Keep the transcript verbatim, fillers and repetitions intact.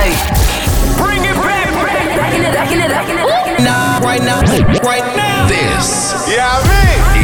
Hey, bring it back, back, back in it, back in it, back in it. Nah, right now, right now. This, yeah, I mean.